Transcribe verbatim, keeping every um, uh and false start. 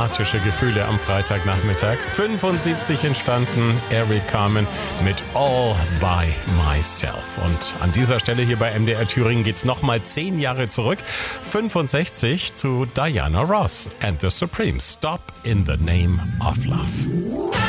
dramatische Gefühle am Freitagnachmittag. fünfundsiebzig entstanden, Eric Carmen mit All by Myself. Und an dieser Stelle hier bei M D R Thüringen geht's nochmal zehn Jahre zurück. fünfundsechzig zu Diana Ross and the Supremes. Stop in the Name of Love.